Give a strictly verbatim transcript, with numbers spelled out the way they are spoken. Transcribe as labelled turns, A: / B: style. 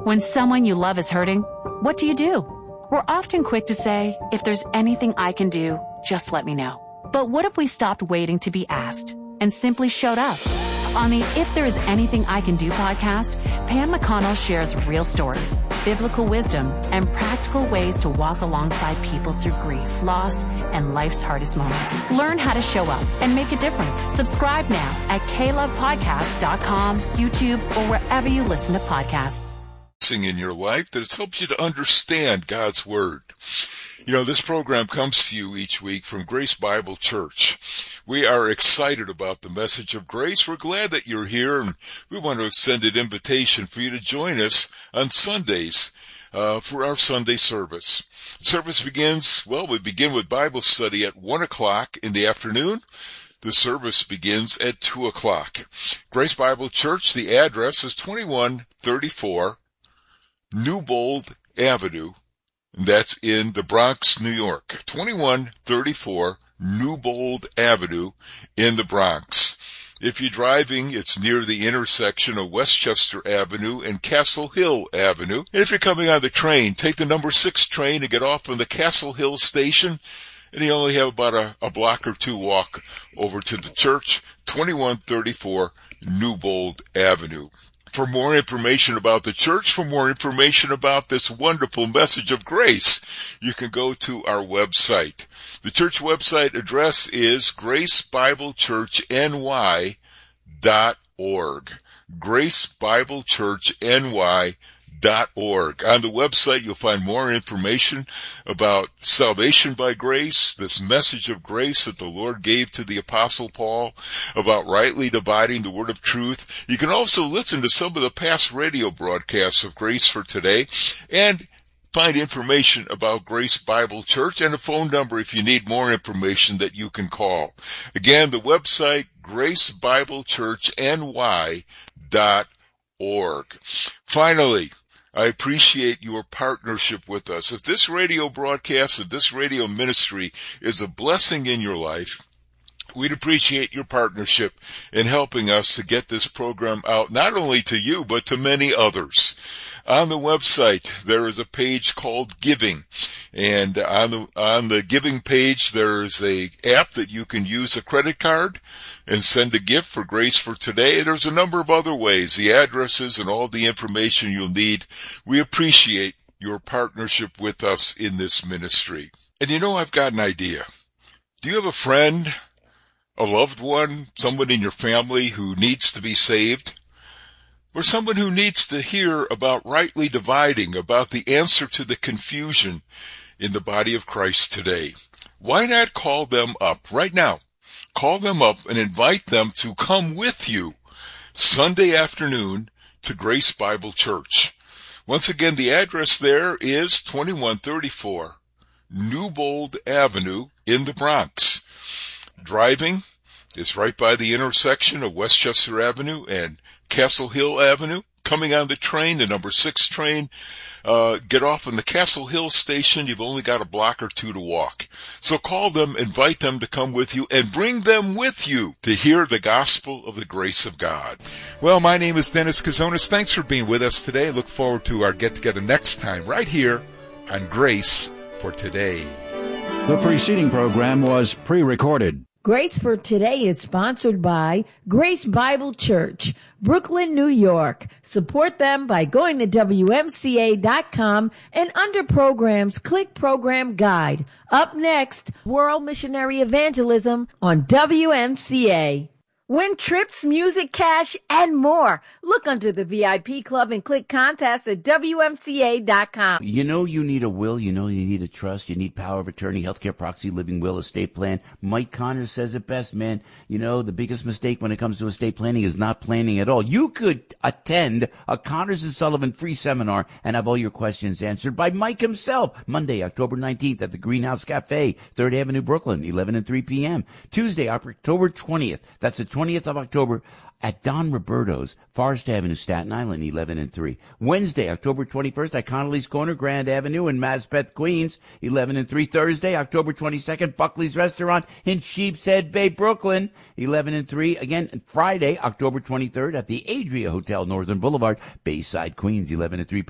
A: When someone you love is hurting, what do you do? We're often quick to say, if there's anything I can do, just let me know. But what if we stopped waiting to be asked and simply showed up? On the If There Is Anything I Can Do podcast, Pam McConnell shares real stories, biblical wisdom, and practical ways to walk alongside people through grief, loss, and life's hardest moments. Learn how to show up and make a difference. Subscribe now at k love podcast dot com, YouTube, or wherever you listen to podcasts.
B: In your life that has helped you to understand God's Word. You know, this program comes to you each week from Grace Bible Church. We are excited about the message of grace. We're glad that you're here, and we want to extend an invitation for you to join us on Sundays uh, for our Sunday service. Service begins, well, we begin with Bible study at one o'clock in the afternoon. The service begins at two o'clock. Grace Bible Church, the address is twenty-one thirty-four Newbold Avenue, and that's in the Bronx, New York. twenty-one thirty-four Newbold Avenue in the Bronx. If you're driving, it's near the intersection of Westchester Avenue and Castle Hill Avenue. And if you're coming on the train, take the number six train and get off on the Castle Hill station, and you only have about a, a block or two walk over to the church, twenty-one thirty-four Newbold Avenue. For more information about the church, for more information about this wonderful message of grace, you can go to our website. The church website address is grace bible church n y dot org. grace bible church n y dot org. On the website, you'll find more information about salvation by grace, this message of grace that the Lord gave to the Apostle Paul, about rightly dividing the word of truth. You can also listen to some of the past radio broadcasts of Grace for Today and find information about Grace Bible Church and a phone number if you need more information that you can call. Again, the website, grace bible church n y dot org. Finally, I appreciate your partnership with us. If this radio broadcast, if this radio ministry is a blessing in your life, we'd appreciate your partnership in helping us to get this program out, not only to you, but to many others. On the website, there is a page called Giving. And on the, on the Giving page, there's a app that you can use a credit card and send a gift for Grace for Today. There's a number of other ways, the addresses and all the information you'll need. We appreciate your partnership with us in this ministry. And you know, I've got an idea. Do you have a friend, a loved one, someone in your family who needs to be saved? Or someone who needs to hear about rightly dividing, about the answer to the confusion in the body of Christ today? Why not call them up right now? Call them up and invite them to come with you Sunday afternoon to Grace Bible Church. Once again, the address there is twenty-one thirty-four Newbold Avenue in the Bronx. Driving is right by the intersection of Westchester Avenue and Castle Hill Avenue. Coming on the train, the number six train, uh, get off on the Castle Hill station. You've only got a block or two to walk. So call them, invite them to come with you, and bring them with you to hear the gospel of the grace of God.
C: Well, my name is Dennis Kazonis. Thanks for being with us today. I look forward to our get-together next time right here on Grace for Today.
D: The preceding program was pre-recorded.
E: Grace for Today is sponsored by Grace Bible Church, Brooklyn, New York. Support them by going to W M C A dot com and under programs, click Program Guide. Up next, World Missionary Evangelism on W M C A. Win trips, music, cash, and more. Look under the V I P Club and click Contest at W M C A dot com.
F: You know you need a will. You know you need a trust. You need power of attorney, healthcare proxy, living will, estate plan. Mike Connors says it best, man. You know, the biggest mistake when it comes to estate planning is not planning at all. You could attend a Connors and Sullivan free seminar and have all your questions answered by Mike himself. Monday, October nineteenth at the Greenhouse Cafe, third Avenue, Brooklyn, eleven and three p.m. Tuesday, October twentieth. That's the twentieth of October at Don Roberto's, Forest Avenue, Staten Island, eleven and three. Wednesday, October twenty-first at Connolly's Corner, Grand Avenue in Maspeth, Queens, eleven and three. Thursday, October twenty-second, Buckley's Restaurant in Sheepshead Bay, Brooklyn, eleven and three. Again, Friday, October twenty-third at the Adria Hotel, Northern Boulevard, Bayside, Queens, eleven and three.